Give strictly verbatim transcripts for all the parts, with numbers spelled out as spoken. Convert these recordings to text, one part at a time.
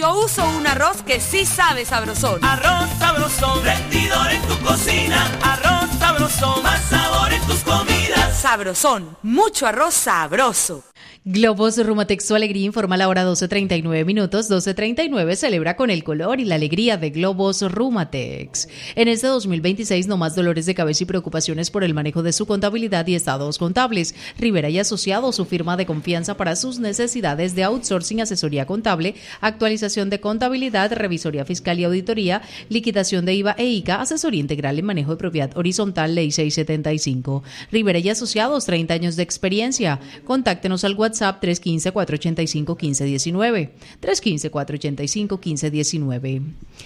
yo uso un arroz que sí sabe sabrosón. Arroz sabrosón, rendidor en tu cocina. Arroz sabrosón, más sabor en tus comidas. Sabrosón, mucho arroz sabroso. Globos Rumatex, su alegría informa a la hora doce treinta y nueve minutos. doce treinta y nueve celebra con el color y la alegría de Globos Rumatex. En este dos mil veintiséis, no más dolores de cabeza y preocupaciones por el manejo de su contabilidad y estados contables. Rivera y Asociados, su firma de confianza para sus necesidades de outsourcing, asesoría contable, actualización de contabilidad, revisoría fiscal y auditoría, liquidación de I V A e I C A, asesoría integral en manejo de propiedad horizontal, ley seiscientos setenta y cinco. Rivera y Asociados, treinta años de experiencia. Contáctenos al WhatsApp tres uno cinco, cuatro ocho cinco, uno cinco uno nueve, tres uno cinco, cuatro ocho cinco, uno cinco uno nueve.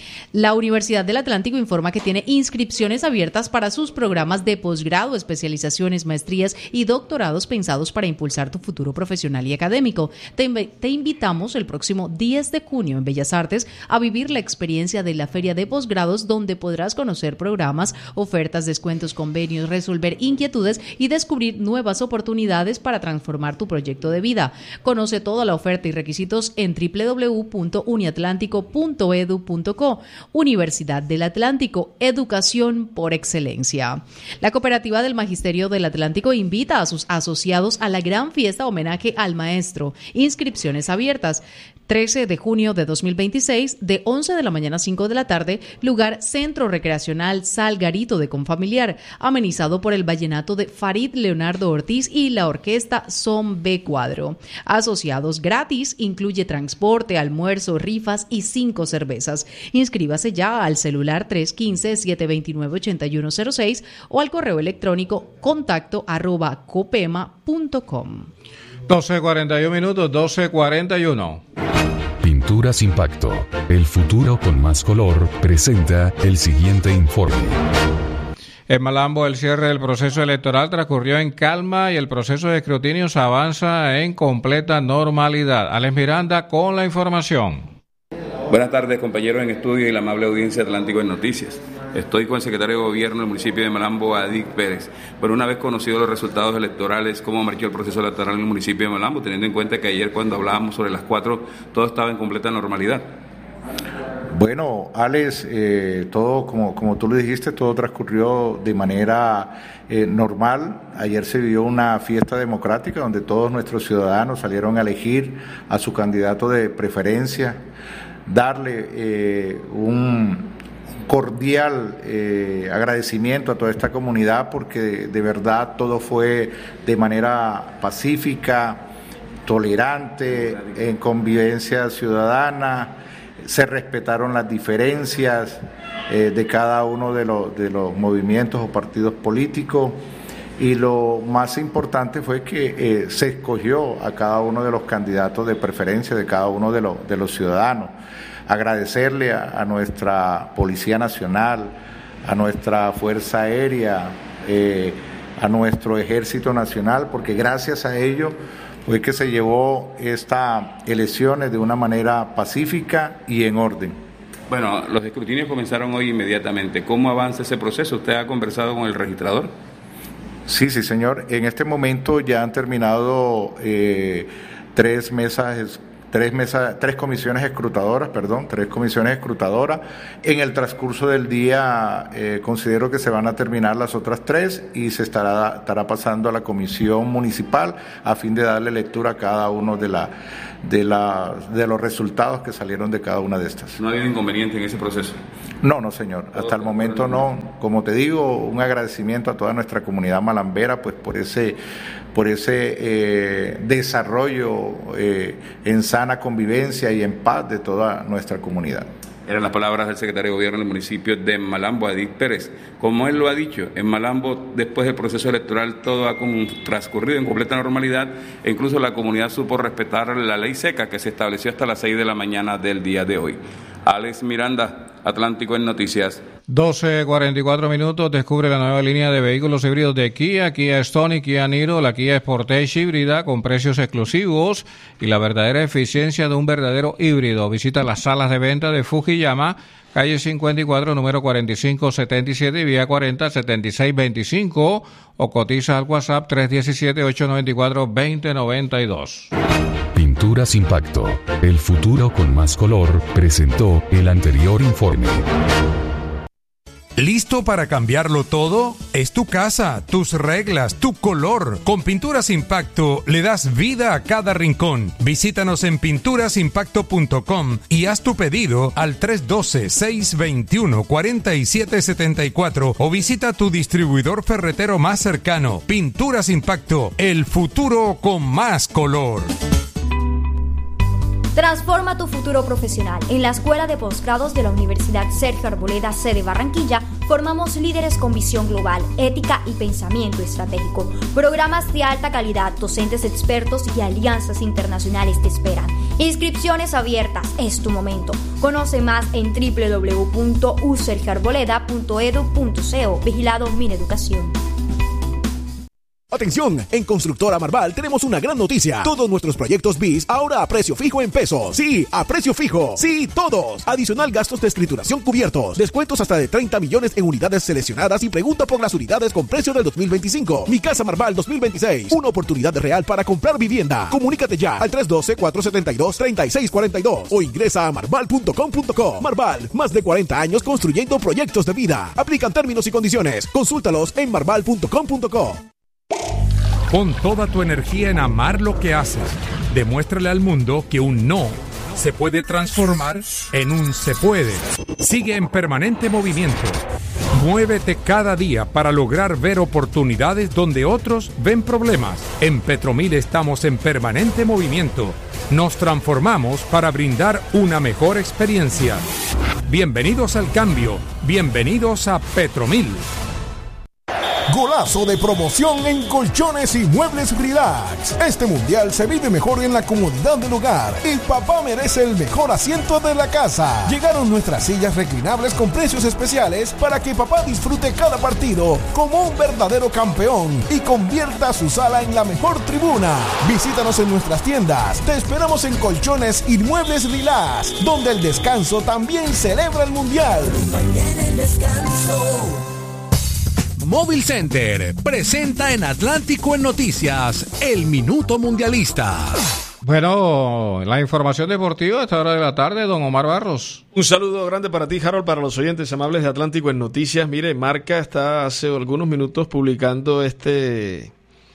La Universidad del Atlántico informa que tiene inscripciones abiertas para sus programas de posgrado, especializaciones, maestrías y doctorados pensados para impulsar tu futuro profesional y académico. Te, te invitamos el próximo diez de junio en Bellas Artes a vivir la experiencia de la Feria de Posgrados, donde podrás conocer programas, ofertas, descuentos, convenios, resolver inquietudes y descubrir nuevas oportunidades para transformar tu proyecto de vida. Conoce toda la oferta y requisitos en doble u doble u doble u punto uniatlántico punto e d u punto co. Universidad del Atlántico, educación por excelencia. La Cooperativa del Magisterio del Atlántico invita a sus asociados a la gran fiesta homenaje al maestro. Inscripciones abiertas. trece de junio de dos mil veintiséis, de once de la mañana a cinco de la tarde, lugar Centro Recreacional Salgarito de Confamiliar, amenizado por el vallenato de Farid Leonardo Ortiz y la orquesta Son B Cuadro. Asociados gratis, incluye transporte, almuerzo, rifas y cinco cervezas. Inscríbase ya al celular tres uno cinco, siete dos nueve, ocho uno cero seis o al correo electrónico contacto arroba copema punto com. doce cuarenta y uno minutos, doce cuarenta y uno. Pinturas Impacto, el futuro con más color, presenta el siguiente informe. En Malambo, el cierre del proceso electoral transcurrió en calma y el proceso de escrutinio se avanza en completa normalidad. Alex Miranda con la información. Buenas tardes, compañeros en estudio y la amable audiencia Atlántico en Noticias. Estoy con el secretario de Gobierno del municipio de Malambo, Adix Pérez. Pero una vez conocidos los resultados electorales, ¿cómo marchó el proceso electoral en el municipio de Malambo? Teniendo en cuenta que ayer cuando hablábamos sobre las cuatro, todo estaba en completa normalidad. Bueno, Alex, eh, todo como, como tú lo dijiste, todo transcurrió de manera eh, normal. Ayer se vivió una fiesta democrática donde todos nuestros ciudadanos salieron a elegir a su candidato de preferencia, darle eh, un cordial eh, agradecimiento a toda esta comunidad porque de, de verdad todo fue de manera pacífica, tolerante, en convivencia ciudadana. Se respetaron las diferencias eh, de cada uno de los, de los movimientos o partidos políticos y lo más importante fue que eh, se escogió a cada uno de los candidatos de preferencia de cada uno de los, de los ciudadanos. Agradecerle a, a nuestra Policía Nacional, a nuestra Fuerza Aérea, eh, a nuestro Ejército Nacional, porque gracias a ello fue que se llevó estas elecciones de una manera pacífica y en orden. Bueno, los escrutinios comenzaron hoy inmediatamente. ¿Cómo avanza ese proceso? ¿Usted ha conversado con el registrador? Sí, sí, señor. En este momento ya han terminado eh, tres mesas Tres, mesas, tres comisiones escrutadoras, perdón, tres comisiones escrutadoras. En el transcurso del día eh, considero que se van a terminar las otras tres y se estará, estará pasando a la comisión municipal a fin de darle lectura a cada uno de, la, de, la, de los resultados que salieron de cada una de estas. ¿No ha habido inconveniente en ese proceso? No, no, señor. Hasta el momento no. Como te digo, un agradecimiento a toda nuestra comunidad malambera pues por ese, por ese eh, desarrollo eh, en sana convivencia y en paz de toda nuestra comunidad. Eran las palabras del secretario de Gobierno del municipio de Malambo, Adix Pérez. Como él lo ha dicho, en Malambo, después del proceso electoral, todo ha transcurrido en completa normalidad e incluso la comunidad supo respetar la ley seca que se estableció hasta las seis de la mañana del día de hoy. Alex Miranda, Atlántico en Noticias. doce cuarenta y cuatro minutos, descubre la nueva línea de vehículos híbridos de Kia, Kia Stonic, Kia Niro, la Kia Sportage híbrida con precios exclusivos y la verdadera eficiencia de un verdadero híbrido. Visita las salas de venta de Fujiyama, calle cincuenta y cuatro, número cuarenta y cinco setenta y siete y vía cuarenta, setenta y seis veinticinco o cotiza al WhatsApp tres uno siete, ocho nueve cuatro, dos cero nueve dos. Pinturas Impacto, el futuro con más color, presentó el anterior informe. ¿Listo para cambiarlo todo? Es tu casa, tus reglas, tu color. Con Pinturas Impacto le das vida a cada rincón. Visítanos en pinturas impacto punto com y haz tu pedido al tres uno dos, seis dos uno, cuatro siete siete cuatro o visita tu distribuidor ferretero más cercano. Pinturas Impacto, el futuro con más color. Transforma tu futuro profesional. En la Escuela de Posgrados de la Universidad Sergio Arboleda, sede Barranquilla, formamos líderes con visión global, ética y pensamiento estratégico. Programas de alta calidad, docentes expertos y alianzas internacionales te esperan. Inscripciones abiertas, es tu momento. Conoce más en doble u doble u doble u punto u sergio arboleda punto e d u punto co. Vigilado Mineducación. Atención, en Constructora Marval tenemos una gran noticia. Todos nuestros proyectos B I S ahora a precio fijo en pesos. Sí, a precio fijo. Sí, todos. Adicional gastos de escrituración cubiertos. Descuentos hasta de treinta millones en unidades seleccionadas y pregunta por las unidades con precio del dos mil veinticinco. Mi Casa Marval dos mil veintiséis. Una oportunidad real para comprar vivienda. Comunícate ya al tres uno dos, cuatro siete dos, tres seis cuatro dos o ingresa a marval punto com punto co. Marval, más de cuarenta años construyendo proyectos de vida. Aplican términos y condiciones. Consúltalos en marval punto com punto co. Pon toda tu energía en amar lo que haces. Demuéstrale al mundo que un no se puede transformar en un se puede. Sigue en permanente movimiento. Muévete cada día para lograr ver oportunidades donde otros ven problemas. En Petromil estamos en permanente movimiento. Nos transformamos para brindar una mejor experiencia. Bienvenidos al cambio. Bienvenidos a Petromil. Golazo de promoción en Colchones y Muebles Relax. Este mundial se vive mejor en la comodidad del hogar. El papá merece el mejor asiento de la casa. Llegaron nuestras sillas reclinables con precios especiales para que papá disfrute cada partido como un verdadero campeón y convierta su sala en la mejor tribuna. Visítanos en nuestras tiendas. Te esperamos en Colchones y Muebles Relax, donde el descanso también celebra el mundial. Mañana el descanso. Móvil Center presenta en Atlántico en Noticias el Minuto Mundialista. Bueno, la información deportiva a esta hora de la tarde, don Omar Barros. Un saludo grande para ti, Harold, para los oyentes amables de Atlántico en Noticias. Mire, Marca está hace algunos minutos publicando este,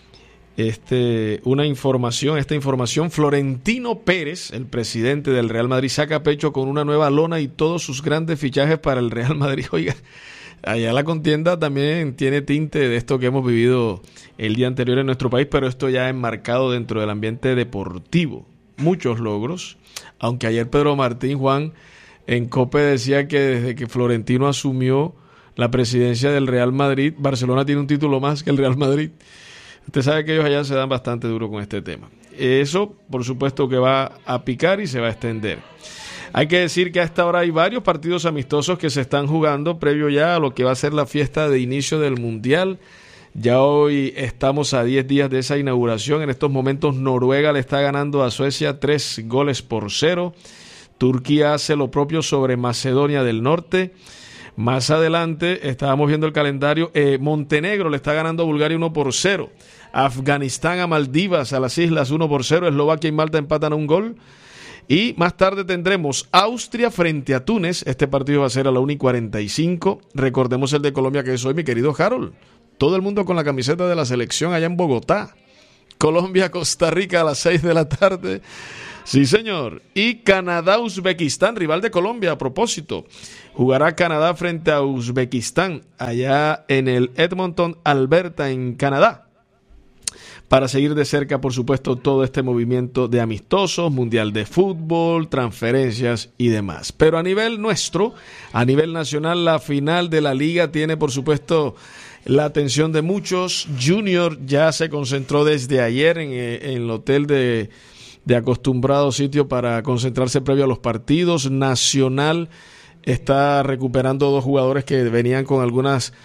este, una información, esta información. Florentino Pérez, el presidente del Real Madrid, saca pecho con una nueva lona y todos sus grandes fichajes para el Real Madrid. Oiga, allá la contienda también tiene tinte de esto que hemos vivido el día anterior en nuestro país, pero esto ya enmarcado dentro del ambiente deportivo. Muchos logros, aunque ayer Pedro Martín, Juan, en COPE decía que desde que Florentino asumió la presidencia del Real Madrid, Barcelona tiene un título más que el Real Madrid. Usted sabe que ellos allá se dan bastante duro con este tema. Eso, por supuesto, que va a picar y se va a extender. Hay que decir que a esta hora hay varios partidos amistosos que se están jugando previo ya a lo que va a ser la fiesta de inicio del Mundial. Ya hoy estamos a diez días de esa inauguración. En estos momentos Noruega le está ganando a Suecia tres goles por cero. Turquía hace lo propio sobre Macedonia del Norte. Más adelante, estábamos viendo el calendario, eh, Montenegro le está ganando a Bulgaria uno por cero. Afganistán a Maldivas, a las islas uno por cero. Eslovaquia y Malta empatan a un gol. Y más tarde tendremos Austria frente a Túnez. Este partido va a ser a la una y cuarenta y cinco. Recordemos el de Colombia, que es hoy, mi querido Harold. Todo el mundo con la camiseta de la selección allá en Bogotá. Colombia, Costa Rica a las seis de la tarde. Sí, señor. Y Canadá, Uzbekistán, rival de Colombia, a propósito. Jugará Canadá frente a Uzbekistán, allá en el Edmonton, Alberta, en Canadá. Para seguir de cerca, por supuesto, todo este movimiento de amistosos, mundial de fútbol, transferencias y demás. Pero a nivel nuestro, a nivel nacional, la final de la liga tiene, por supuesto, la atención de muchos. Junior ya se concentró desde ayer en, en el hotel de, de acostumbrado sitio para concentrarse previo a los partidos. Nacional está recuperando dos jugadores que venían con algunas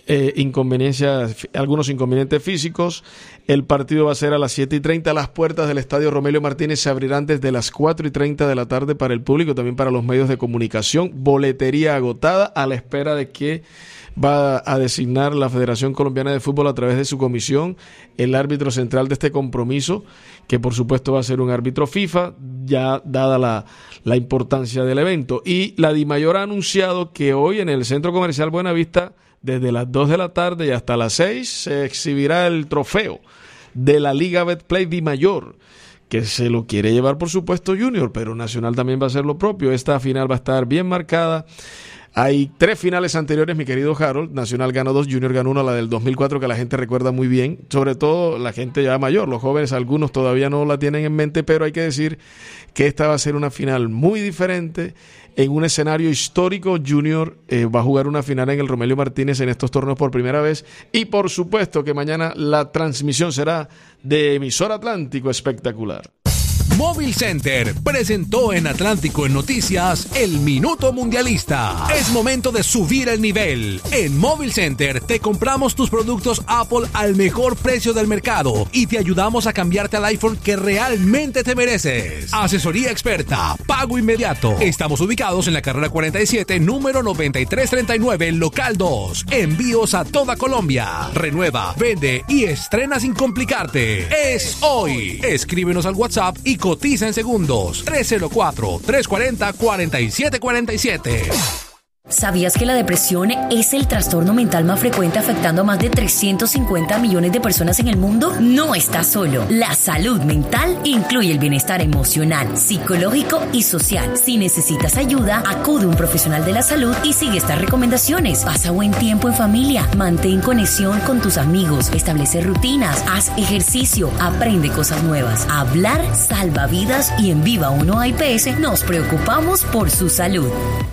eh, inconveniencias, algunos inconvenientes físicos. El partido va a ser a las siete y treinta. Las puertas del estadio Romelio Martínez se abrirán desde las cuatro y treinta de la tarde para el público, también para los medios de comunicación. Boletería agotada, a la espera de que va a designar la Federación Colombiana de Fútbol a través de su comisión el árbitro central de este compromiso, que por supuesto va a ser un árbitro FIFA, ya dada la, la importancia del evento. Y la DIMAYOR ha anunciado que hoy en el Centro Comercial Buenavista, desde las dos de la tarde y hasta las seis, se exhibirá el trofeo de la Liga Betplay DIMAYOR, que se lo quiere llevar por supuesto Junior, pero Nacional también va a hacer lo propio. Esta final va a estar bien marcada. Hay tres finales anteriores, mi querido Harold. Nacional ganó dos, Junior ganó una, la del dos mil cuatro, que la gente recuerda muy bien, sobre todo la gente ya mayor. Los jóvenes, algunos todavía no la tienen en mente, pero hay que decir que esta va a ser una final muy diferente, en un escenario histórico. Junior eh, va a jugar una final en el Romelio Martínez en estos torneos por primera vez, y por supuesto que mañana la transmisión será de Emisora Atlántico Espectacular. Móvil Center presentó en Atlántico en Noticias el Minuto Mundialista. Es momento de subir el nivel. En Móvil Center te compramos tus productos Apple al mejor precio del mercado y te ayudamos a cambiarte al iPhone que realmente te mereces. Asesoría experta, pago inmediato. Estamos ubicados en la carrera cuarenta y siete, número noventa y tres treinta y nueve, local dos. Envíos a toda Colombia. Renueva, vende y estrena sin complicarte. Es hoy. Escríbenos al WhatsApp y cotiza en segundos. tres cero cuatro, tres cuatro cero, cuatro siete cuatro siete. ¿Sabías que la depresión es el trastorno mental más frecuente afectando a más de trescientos cincuenta millones de personas en el mundo? No estás solo. La salud mental incluye el bienestar emocional, psicológico y social. Si necesitas ayuda, acude a un profesional de la salud y sigue estas recomendaciones. Pasa buen tiempo en familia, mantén conexión con tus amigos, establece rutinas, haz ejercicio, aprende cosas nuevas. Hablar salva vidas y en Viva uno A I P S nos preocupamos por su salud.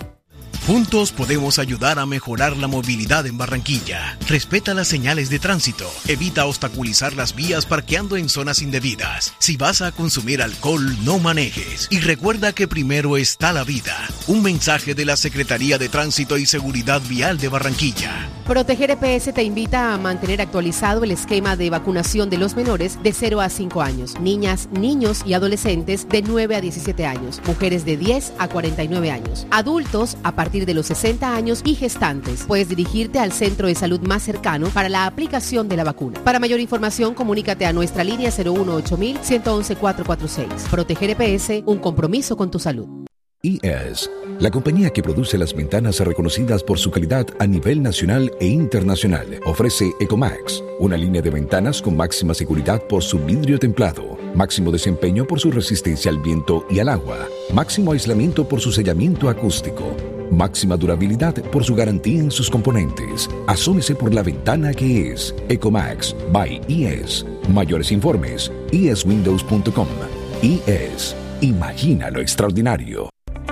Juntos podemos ayudar a mejorar la movilidad en Barranquilla. Respeta las señales de tránsito. Evita obstaculizar las vías parqueando en zonas indebidas. Si vas a consumir alcohol, no manejes. Y recuerda que primero está la vida. Un mensaje de la Secretaría de Tránsito y Seguridad Vial de Barranquilla. Proteger E P S te invita a mantener actualizado el esquema de vacunación de los menores de cero a cinco años, niñas, niños y adolescentes de nueve a diecisiete años, mujeres de diez a cuarenta y nueve años, adultos a partir de los sesenta años y gestantes. Puedes dirigirte al centro de salud más cercano para la aplicación de la vacuna. Para mayor información, comunícate a nuestra línea cero uno ocho mil, ciento once, cuatrocientos cuarenta y seis. Proteger E P S, un compromiso con tu salud. I E S, la compañía que produce las ventanas reconocidas por su calidad a nivel nacional e internacional, ofrece Ecomax, una línea de ventanas con máxima seguridad por su vidrio templado, máximo desempeño por su resistencia al viento y al agua, máximo aislamiento por su sellamiento acústico, máxima durabilidad por su garantía en sus componentes. Asómese por la ventana que es Ecomax by I E S. Mayores informes, i e s windows punto com. I E S, imagina lo extraordinario.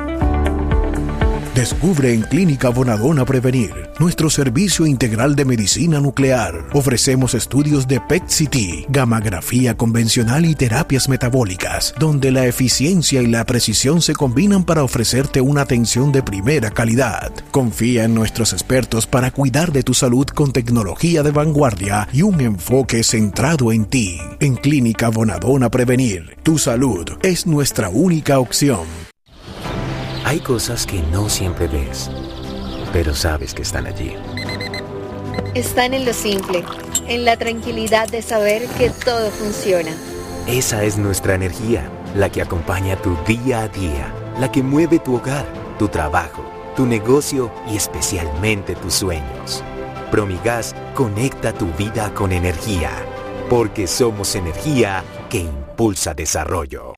Descubre en Clínica Bonadona Prevenir nuestro servicio integral de medicina nuclear. Ofrecemos estudios de P E T C T, gammagrafía convencional y terapias metabólicas, donde la eficiencia y la precisión se combinan para ofrecerte una atención de primera calidad. Confía en nuestros expertos para cuidar de tu salud con tecnología de vanguardia y un enfoque centrado en ti. En Clínica Bonadona Prevenir, tu salud es nuestra única opción. Hay cosas que no siempre ves, pero sabes que están allí. Están en lo simple, en la tranquilidad de saber que todo funciona. Esa es nuestra energía, la que acompaña tu día a día, la que mueve tu hogar, tu trabajo, tu negocio y especialmente tus sueños. Promigas conecta tu vida con energía, porque somos energía que impulsa desarrollo.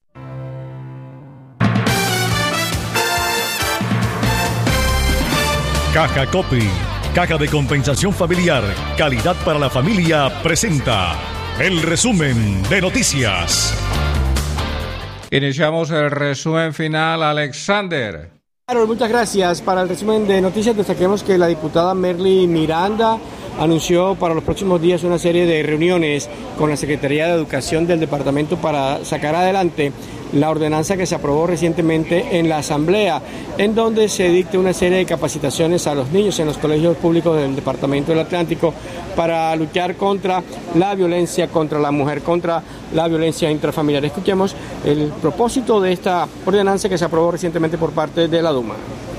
Caja Copi, caja de compensación familiar, calidad para la familia, presenta el resumen de noticias. Iniciamos el resumen final, Alexander. Claro, muchas gracias. Para el resumen de noticias destaquemos que la diputada Merly Miranda anunció para los próximos días una serie de reuniones con la Secretaría de Educación del departamento para sacar adelante la ordenanza que se aprobó recientemente en la Asamblea, en donde se dicta una serie de capacitaciones a los niños en los colegios públicos del Departamento del Atlántico para luchar contra la violencia contra la mujer, contra la violencia intrafamiliar. Escuchemos el propósito de esta ordenanza que se aprobó recientemente por parte de la Duma.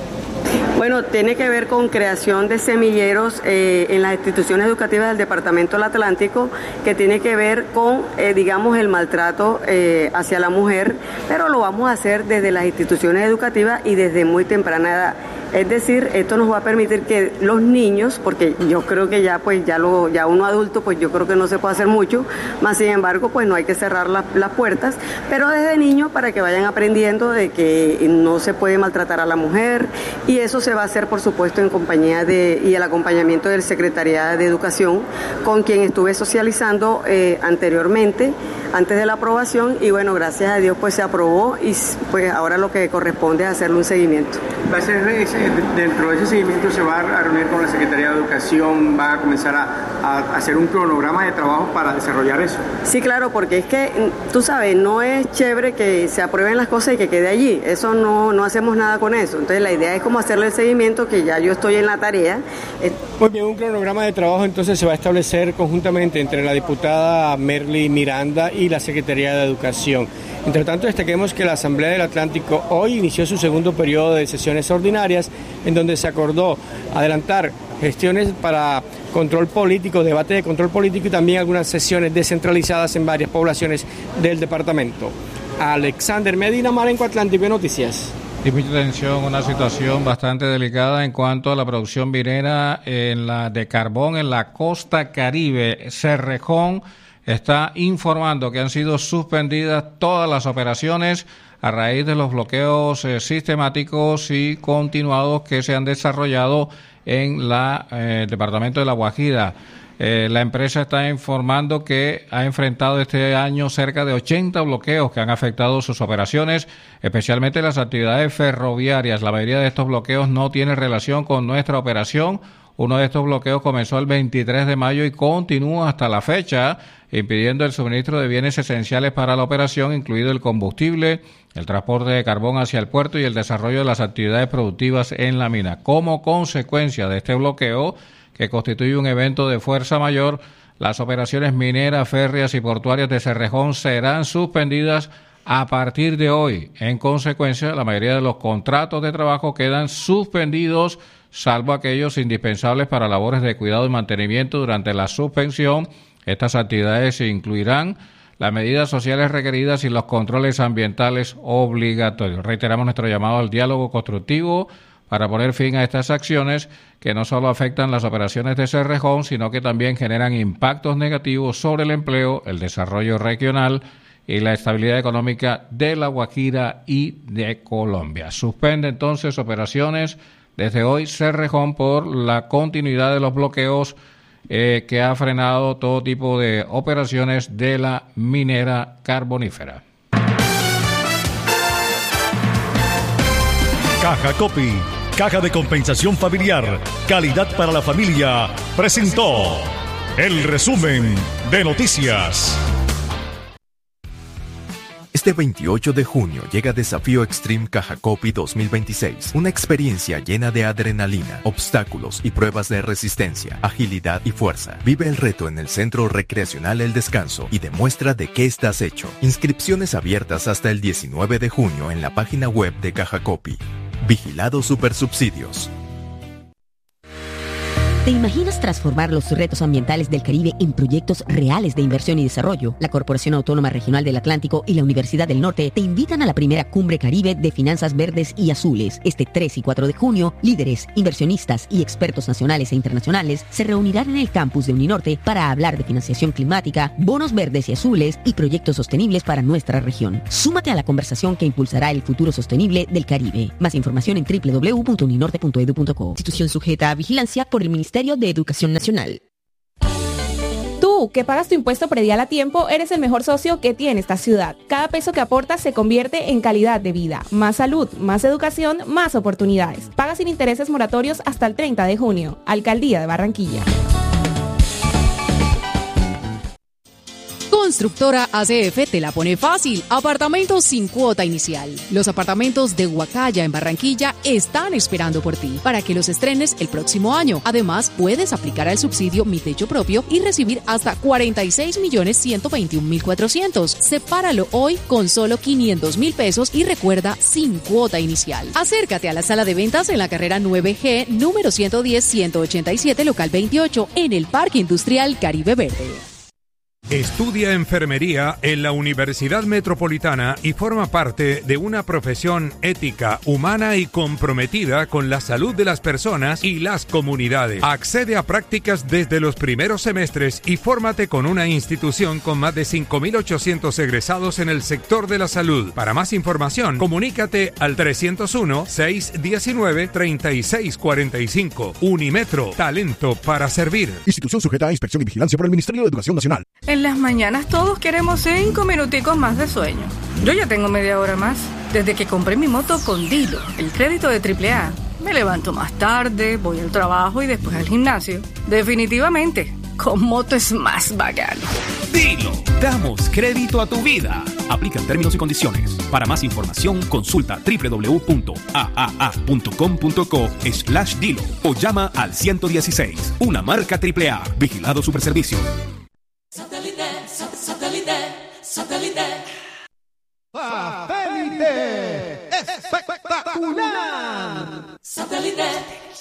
Bueno, tiene que ver con creación de semilleros eh, en las instituciones educativas del Departamento del Atlántico, que tiene que ver con, eh, digamos, el maltrato eh, hacia la mujer, pero lo vamos a hacer desde las instituciones educativas y desde muy temprana edad. Es decir, esto nos va a permitir que los niños, porque yo creo que ya pues ya lo ya uno adulto pues yo creo que no se puede hacer mucho, más sin embargo pues no hay que cerrar la, las puertas, pero desde niños para que vayan aprendiendo de que no se puede maltratar a la mujer, y eso se va a hacer por supuesto en compañía de y el acompañamiento del Secretaría de Educación, con quien estuve socializando eh, anteriormente, antes de la aprobación, y bueno, gracias a Dios pues se aprobó, y pues ahora lo que corresponde es hacerle un seguimiento. Va a ser ese, dentro de ese seguimiento se va a reunir con la Secretaría de Educación, va a comenzar a, a hacer un cronograma de trabajo para desarrollar eso. Sí, claro, porque es que, tú sabes, no es chévere que se aprueben las cosas y que quede allí, eso no, no hacemos nada con eso, entonces la idea es como hacerle el seguimiento, que ya yo estoy en la tarea. Pues bien, un cronograma de trabajo entonces se va a establecer conjuntamente entre la diputada Merly Miranda y la Secretaría de Educación. Entre tanto, destaquemos que la Asamblea del Atlántico hoy inició su segundo periodo de sesiones ordinarias, en donde se acordó adelantar gestiones para control político, debate de control político y también algunas sesiones descentralizadas en varias poblaciones del departamento. Alexander Medina, Marenco Atlántico Noticias. Y mucha atención, una situación bastante delicada en cuanto a la producción minera en la de carbón en la costa Caribe. Cerrejón está informando que han sido suspendidas todas las operaciones a raíz de los bloqueos eh, sistemáticos y continuados que se han desarrollado en la, eh, el departamento de La Guajira. Eh, la empresa está informando que ha enfrentado este año cerca de ochenta bloqueos que han afectado sus operaciones, especialmente las actividades ferroviarias. La mayoría de estos bloqueos no tiene relación con nuestra operación. Uno de estos bloqueos comenzó el veintitrés de mayo y continúa hasta la fecha, impidiendo el suministro de bienes esenciales para la operación, incluido el combustible, el transporte de carbón hacia el puerto y el desarrollo de las actividades productivas en la mina. Como consecuencia de este bloqueo, que constituye un evento de fuerza mayor, las operaciones mineras, férreas y portuarias de Cerrejón serán suspendidas a partir de hoy. En consecuencia, la mayoría de los contratos de trabajo quedan suspendidos, salvo aquellos indispensables para labores de cuidado y mantenimiento. Durante la suspensión, estas actividades incluirán las medidas sociales requeridas y los controles ambientales obligatorios. Reiteramos nuestro llamado al diálogo constructivo para poner fin a estas acciones que no solo afectan las operaciones de Cerrejón, sino que también generan impactos negativos sobre el empleo, el desarrollo regional y la estabilidad económica de La Guajira y de Colombia. Suspende entonces operaciones desde hoy Cerrejón por la continuidad de los bloqueos eh, que ha frenado todo tipo de operaciones de la minera carbonífera. Caja Copy, Caja de Compensación Familiar, calidad para la familia, presentó el resumen de noticias. Este veintiocho de junio llega Desafío Extreme Caja Copy dos mil veintiséis, una experiencia llena de adrenalina, obstáculos y pruebas de resistencia, agilidad y fuerza. Vive el reto en el Centro Recreacional El Descanso y demuestra de qué estás hecho. Inscripciones abiertas hasta el diecinueve de junio en la página web de Caja Copy. Vigilado Supersubsidios. ¿Te imaginas transformar los retos ambientales del Caribe en proyectos reales de inversión y desarrollo? La Corporación Autónoma Regional del Atlántico y la Universidad del Norte te invitan a la primera Cumbre Caribe de Finanzas Verdes y Azules. Este tres y cuatro de junio, líderes, inversionistas y expertos nacionales e internacionales se reunirán en el campus de Uninorte para hablar de financiación climática, bonos verdes y azules y proyectos sostenibles para nuestra región. Súmate a la conversación que impulsará el futuro sostenible del Caribe. Más información en doble u doble u doble u punto uninorte punto e d u punto co. Institución sujeta a vigilancia por el Ministerio de Educación Nacional. Tú, que pagas tu impuesto predial a tiempo, eres el mejor socio que tiene esta ciudad. Cada peso que aportas se convierte en calidad de vida, más salud, más educación, más oportunidades. Paga sin intereses moratorios hasta el treinta de junio. Alcaldía de Barranquilla. Constructora A C F te la pone fácil. Apartamentos sin cuota inicial. Los apartamentos de Huacaya en Barranquilla están esperando por ti para que los estrenes el próximo año. Además, puedes aplicar al subsidio Mi Techo Propio y recibir hasta cuarenta y seis millones ciento veintiún mil cuatrocientos. Sepáralo hoy con solo quinientos mil pesos y recuerda, sin cuota inicial. Acércate a la sala de ventas en la carrera nueve G, número ciento diez ciento ochenta y siete, local veintiocho, en el Parque Industrial Caribe Verde. Estudia enfermería en la Universidad Metropolitana y forma parte de una profesión ética, humana y comprometida con la salud de las personas y las comunidades. Accede a prácticas desde los primeros semestres y fórmate con una institución con más de cinco mil ochocientos egresados en el sector de la salud. Para más información, comunícate al trescientos uno, seiscientos diecinueve, treinta y seis cuarenta y cinco. Unimetro, talento para servir. Institución sujeta a inspección y vigilancia por el Ministerio de Educación Nacional. En las mañanas todos queremos cinco minuticos más de sueño. Yo ya tengo media hora más. Desde que compré mi moto con Dilo, el crédito de triple A. Me levanto más tarde, voy al trabajo y después al gimnasio. Definitivamente, con moto es más bacano. Dilo, damos crédito a tu vida. Aplican términos y condiciones. Para más información, consulta doble u doble u doble u punto a a a punto com punto co slash Dilo o llama al ciento dieciséis. Una marca triple A. Vigilado Superservicio. Satélite, satélite, satélite. ¡Satélite! ¡Espectacular! Satélite.